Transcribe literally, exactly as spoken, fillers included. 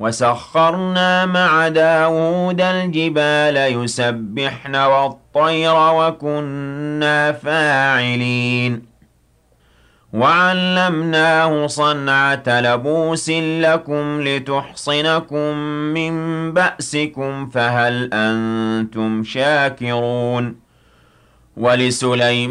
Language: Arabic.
وَسَخَّرْنَا مَعَ دَاوُودَ الْجِبَالَ يُسَبِّحْنَ وَالطَّيْرَ وَكُنَّا فَاعِلِينَ وَعَلَّمْنَاهُ صَنْعَةَ لَبُوسٍ لَّكُمْ لِتُحْصِنَكُم مِّن بَأْسِكُمْ فَهَلْ أَنتُمْ شَاكِرُونَ وَلِسُلَيْمَانَ